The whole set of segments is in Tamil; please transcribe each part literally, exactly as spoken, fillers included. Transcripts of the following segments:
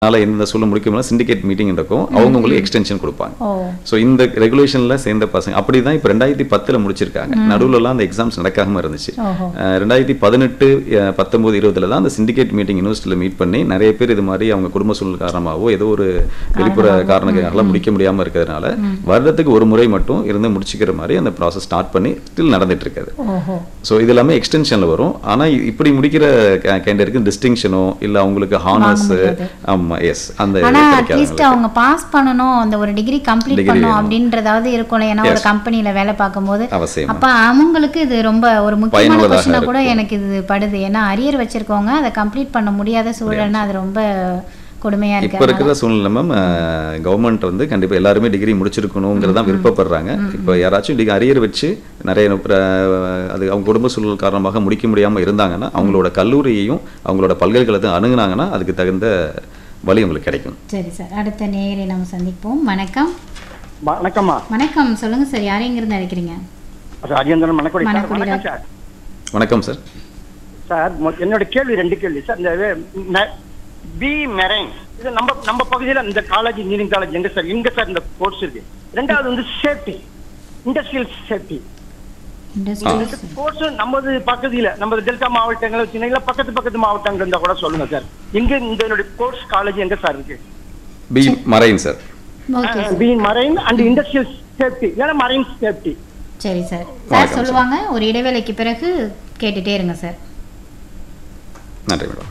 நாளை இந்த சொல்ல முடிக்கும்னா சிண்டிகேட் மீட்டிங் இருக்கும், அவங்க உங்களுக்கு எக்ஸ்டென்ஷன் கொடுப்பாங்க. ஸோ இந்த ரெகுலேஷன்ல சேர்ந்த பசங்க அப்படிதான் இப்போ ரெண்டாயிரத்தி பத்துல முடிச்சிருக்காங்க. நடுவுலலாம் அந்த எக்ஸாம்ஸ் நடக்காம இருந்துச்சு. ரெண்டாயிரத்தி பதினெட்டு பத்தொன்பது இருபதுல தான் அந்த சிண்டிகேட் மீட்டிங் யூனிவர்சிட்டியில் மீட் பண்ணி நிறைய பேர் இது மாதிரி அவங்க குடும்ப சூழல் காரணமாகவோ ஏதோ ஒரு வெளிப்புற காரணங்களால முடிக்க முடியாம இருக்கிறதுனால வருடத்துக்கு ஒரு முறை மட்டும் இருந்து முடிச்சுக்கிற மாதிரி அந்த ப்ராசஸ் ஸ்டார்ட் பண்ணி ஸ்டில் நடந்துட்டு இருக்காது. ஸோ இது எல்லாமே எக்ஸ்டென்ஷன்ல வரும். ஆனா இப்படி முடிக்கிற கேண்டிடேட்க்கு டிஸ்டிங்ஷனோ இல்ல அவங்களுக்கு ஹானர்ஸ் எஸ் அந்த அட்லீஸ்ட் அவங்க பாஸ் பண்ணனும், அந்த ஒரு டிகிரி கம்ப்ளீட் பண்ணனும் அப்படின்றதாவது இருக்கும்ல. ஏன்னா ஒரு கம்பெனில வேலை பார்க்கும்போது அப்ப அவங்களுக்கு இது ரொம்ப ஒரு முக்கியமான क्वेश्चन கூட எனக்கு இது படுது. ஏன்னா அரியர் வச்சிருக்கவங்க அதை கம்ப்ளீட் பண்ண முடியாத சூழல்னா அது ரொம்ப கொடுமையா இருக்கு. இப்ப இருக்கிற சூழ்நிலை மேம் கவர்மெண்ட் வந்து கண்டிப்பா எல்லாருமே டிகிரி முடிச்சிருக்கணுங்கிறதான் விருப்பப்படுறாங்க. இப்போ யாராச்சும் டிகிரி அரியர் வச்சு நிறைய அது அவங்க குடும்ப சூழல் காரணமாக முடிக்க முடியாம இருந்தாங்கன்னா அவங்களோட கல்லூரியையும் அவங்களோட பல்கலைக்கழகத்தை அணுகுனாங்கன்னா அதுக்கு தகுந்த வழி உங்களுக்கு கிடைக்கும். சரி சார், அடுத்த நேயரை நம்ம சந்திப்போம். வணக்கம். வணக்கம்மா. வணக்கம், சொல்லுங்க சார், யார் எங்க இருந்து அழைக்கிறீங்க? ராஜேந்திரன் மணக்குடி. வணக்கம் சார். வணக்கம் சார். சார் என்னோட கேள்வி ரெண்டு கேள்வி சார். இந்த பி மெரைன் இது நம்ம நம்ம பகுதியில் இந்த காலேஜ் இன்ஜினியரிங் காலேஜ் எங்க சார் எங்க சார் இந்த கோர்ஸ் இருக்கு? ரெண்டாவது வந்து சேஃப்டி, இண்டஸ்ட்ரியல் சேஃப்டி கோர்ஸ் நமது பகுதியில நமது டெல்டா மாவட்டங்கள் வச்சுங்களா, பக்கத்து பக்கத்து மாவட்டங்கள் இருந்தா கூட சொல்லுங்க சார். எங்க இந்த கோர்ஸ் காலேஜ் எங்க சார் இருக்கு? P Marine sir. P Marine and industrial safety இல்ல மரைன் சேஃப்டி. சரி சார், சார் சொல்லுவாங்க. ஒரு இடைவேளைக்கு பிறகு கேட்டுட்டே இருங்க சார். நன்றி மேடம்.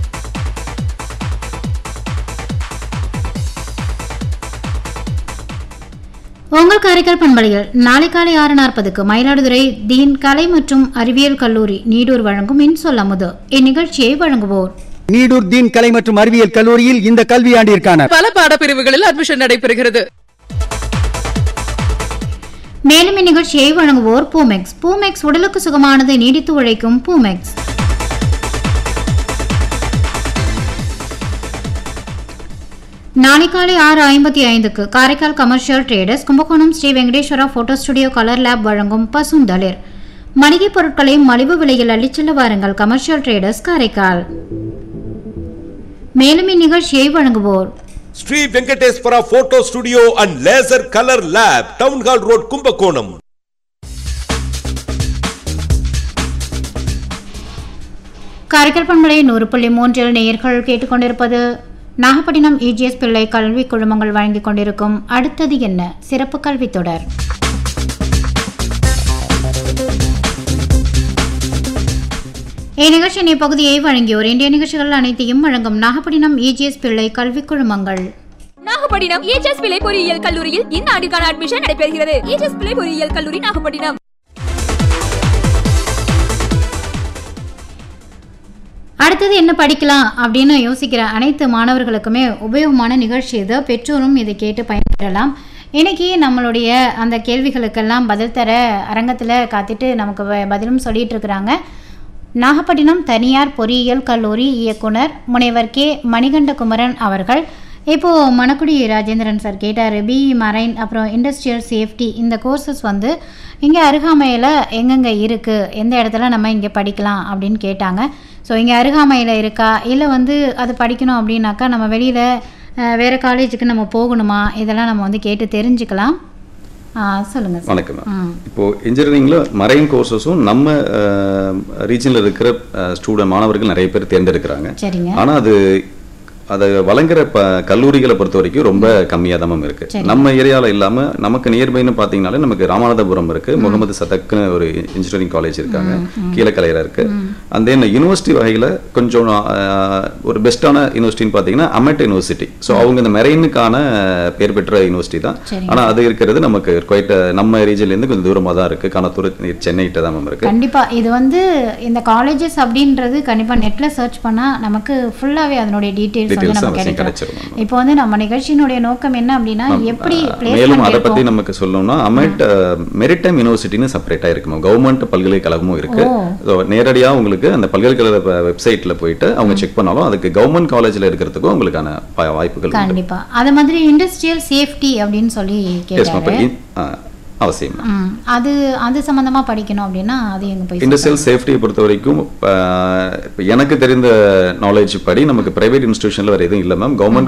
உங்கள் காரைக்கால் பண்பலையில் நாளை காலை ஆறு நாற்பதுக்கு மயிலாடுதுறை தீன் கலை மற்றும் அறிவியல் கல்லூரி நீடூர் வழங்கும் இன்சொல் அமுது. இந்நிகழ்ச்சியை வழங்குவோர் நீடூர் தீன் கலை மற்றும் அறிவியல் கல்லூரியில் இந்த கல்வியாண்டிற்கான பல பாடப்பிரிவுகளில் அட்மிஷன் நடைபெறுகிறது. மேலும் இந்நிகழ்ச்சியை வழங்குவோர் பூமெக்ஸ். பூமெக்ஸ் உடலுக்கு சுகமானது, நீடித்து உழைக்கும் பூமெக்ஸ். நாளை காலை ஆறு ஐம்பத்தி ஐந்துக்கு Karaikal commercial traders Kumbakonam Sri Venkateswara photo studio colour lab வழங்கும் பசுந்தளிர். மளிகை பொருட்களை மலிவு விலையில் அள்ளிச்செல்ல வாருங்கள் கமர்ஷியல் ட்ரேடர்ஸ் காரைக்கால். மேலும் இந்நிகழ்ச்சியை வழங்குவோர் Sri Venkateswara photo studio and laser colour lab, town hall road, Kumbakonam. Karaikal பண்பலை நூறு புள்ளி மூன்றில் நேயர்கள் கேட்டுக்கொண்டிருப்பது நாகப்பட்டினம் இஜிஎஸ் பிள்ளை கல்வி குழுமங்கள் வழங்கிக் கொண்டிருக்கும் அடுத்தது என்ன சிறப்பு கல்வி தொடர். இந்நிகழ்ச்சியின் இப்பகுதியை வழங்கியோர் இந்திய நிகழ்ச்சிகள் அனைத்தையும் வழங்கும் நாகப்பட்டினம் இஜிஎஸ் பிள்ளை கல்வி குழுமங்கள். நாகப்பட்டினம் இஜிஎஸ் பிள்ளை பொறியியல் கல்லூரியில் இந்த ஆண்டுக்கான அட்மிஷன் நடைபெறுகிறது. இஜிஎஸ் பிள்ளை பொறியியல் கல்லூரி நாகப்பட்டினம். அடுத்தது என்ன படிக்கலாம் அப்படின்னு யோசிக்கிற அனைத்து மாணவர்களுக்குமே உபயோகமான நிகழ்ச்சி இது. பெற்றோரும் இதை கேட்டு பயன்பெறலாம். இன்னைக்கு நம்மளுடைய அந்த கேள்விகளுக்கெல்லாம் பதில் தர அரங்கத்தில் காத்துட்டு நமக்கு பதிலும் சொல்லிட்டு இருக்கிறாங்க நாகப்பட்டினம் தனியார் பொறியியல் கல்லூரி இயக்குனர் முனைவர் கே மணிகண்டகுமரன் அவர்கள். இப்போது மணக்குடி ராஜேந்திரன் சார் கேட்டார், பி மரைன் அப்புறம் இண்டஸ்ட்ரியல் சேஃப்டி இந்த கோர்சஸ் வந்து இங்கே அருகாமையில் எங்கெங்கே இருக்குது, எந்த இடத்துல நம்ம இங்கே படிக்கலாம் அப்படின்னு கேட்டாங்க. ஸோ இங்கே அருகாமையில் இருக்கா, இல்லை வந்து அது படிக்கணும் அப்படின்னாக்கா நம்ம வெளியில் வேறு காலேஜுக்கு நம்ம போகணுமா, இதெல்லாம் நம்ம வந்து கேட்டு தெரிஞ்சுக்கலாம். சொல்லுங்கள். வணக்கம். இப்போது இன்ஜினியரிங்கில் மரைன் கோர்சஸும் நம்ம ரீஜனில் இருக்கிற ஸ்டூடெண்ட் மாணவர்கள் நிறைய பேர் தேர்ந்தெடுக்கிறாங்க. சரிங்க. ஆனால் அது அதை வழங்குற ப கல்லூரிகளை பொறுத்த வரைக்கும் ரொம்ப கம்மியாக தான் இருக்கு. நம்ம ஏரியாவில் இல்லாமல் நமக்கு நியர்பைன்னு பார்த்தீங்கன்னாலே நமக்கு ராமநாதபுரம் இருக்கு, முகமது சதக்னு ஒரு இன்ஜினியரிங் காலேஜ் இருக்காங்க, கீழக்கலையில் இருக்கு. அந்த யூனிவர்சிட்டி வகையில் கொஞ்சம் ஒரு பெஸ்டான யூனிவர்சிட்டின்னு பார்த்தீங்கன்னா அமெட் யூனிவர்சிட்டி. ஸோ அவங்க இந்த மெரைனுக்கான பேர் பெற்ற யூனிவர்சிட்டி தான். ஆனால் அது இருக்கிறது நமக்கு குவைட் நம்ம ரீஜன்லேருந்து கொஞ்சம் தூரமாக தான் இருக்கு, கனத்தூர் சென்னைகிட்ட தான் இருக்கு. கண்டிப்பாக இது வந்து இந்த காலேஜஸ் அப்படின்றது கண்டிப்பாக நெட்டில் சர்ச் பண்ணால் நமக்கு ஃபுல்லாகவே அதனுடைய டீட்டெயில்ஸ் இப்போ வந்து நம்ம நிகழ்ச்சியினுடைய நோக்கம் என்ன அப்படின்னா எப்படி மேலும் அதை பத்தி நமக்கு சொல்லணும்னா அமெட் மெரிடைம் யூனிவர்சிட்டின்னு செப்பரேட்டா இருக்கு, கவர்மெண்ட் பல்கலைக்கழகமும் இருக்கு. நேரடியாக உங்களுக்கு அந்த பல்கலைக்கழக வெப்சைட்ல போயிட்டு அவங்க செக் பண்ணாலும் அதுக்கு கவர்மெண்ட் காலேஜ்ல இருக்கிறதுக்கும் உங்களுக்கான வாய்ப்புகள் கண்டிப்பா. அது மாதிரி இண்டஸ்ட்ரியல் சேஃப்டி அப்படின்னு சொல்லி கேட்டாங்க. அவசியம். ம். அது அது சம்பந்தமா படிக்கணும் அப்படின்னா அது எங்க போய் இண்டஸ்ட்ரியல் சேஃப்டியை பொறுத்த வரைக்கும் இப்போ எனக்கு தெரிந்த நாலேஜ் படி நமக்கு பிரைவேட் இன்ஸ்டிடியூஷன்ல வேற எதுவும் இல்லை மேம். கவர்மெண்ட்